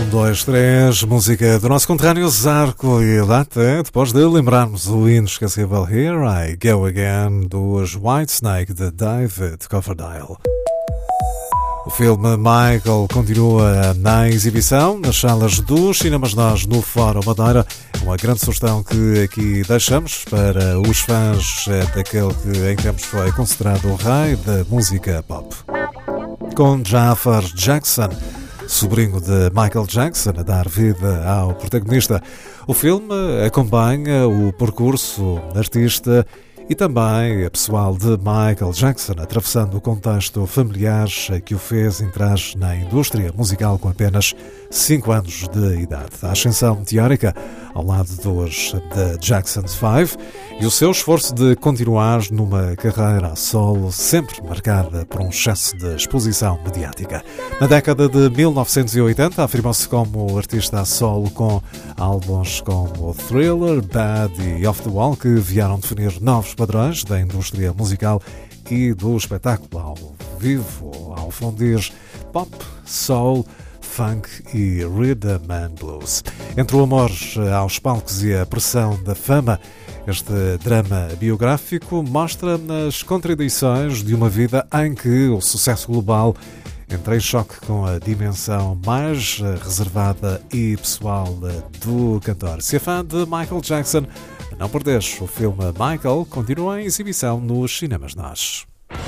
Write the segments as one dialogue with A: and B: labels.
A: 2, 3, música do nosso conterrâneo Zarco e Data, depois de lembrarmos o inesquecível Here I Go Again dos Whitesnake de David Coverdale. O filme Michael continua na exibição nas salas dos cinemas nós no Fórum Madeira. Uma grande sugestão que aqui deixamos para os fãs daquele que em tempos foi considerado o rei da música pop. Com Jafar Jackson, sobrinho de Michael Jackson, a dar vida ao protagonista. O filme acompanha o percurso artista e também pessoal de Michael Jackson, atravessando o contexto familiar que o fez entrar na indústria musical com apenas 5 anos de idade. A ascensão meteórica ao lado dos The Jackson 5 e o seu esforço de continuar numa carreira a solo sempre marcada por um excesso de exposição mediática. Na década de 1980 afirmou-se como artista a solo com álbuns como Thriller, Bad e Off the Wall que vieram definir novos padrões da indústria musical e do espetáculo ao vivo, ao fundir pop, soul, funk e rhythm and blues. Entre o amor aos palcos e a pressão da fama, este drama biográfico mostra as contradições de uma vida em que o sucesso global entra em choque com a dimensão mais reservada e pessoal do cantor. Se é fã de Michael Jackson, não perdes o filme Michael, continua em exibição nos cinemas nós.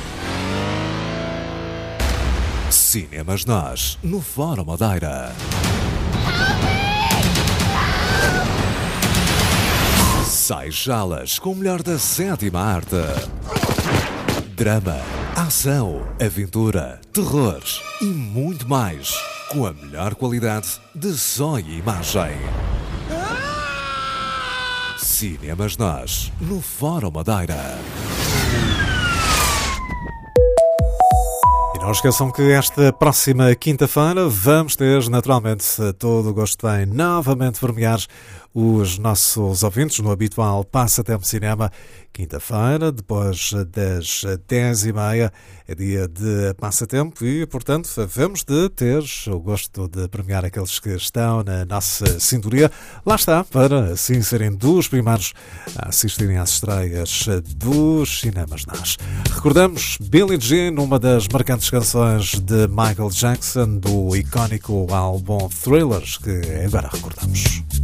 A: Cinemas nós, no Fórum Madeira. Sai Jalas com o melhor da sétima arte. Drama, ação, aventura, terror e muito mais, com a melhor qualidade de som e imagem. Cinemas nós, no Fórum Madeira. E não esqueçam que esta próxima quinta-feira vamos ter, naturalmente, todo o gosto em novamente premiar os nossos ouvintes no habitual Passatempo Cinema. Quinta-feira, depois das 10h30, é dia de passatempo e, portanto, vamos de ter o gosto de premiar aqueles que estão na nossa sintonia. Lá está, para assim serem dos primeiros a assistirem às estreias dos cinemas nós. Recordamos Billie Jean, uma das marcantes canções de Michael Jackson, do icónico álbum Thrillers, que agora recordamos.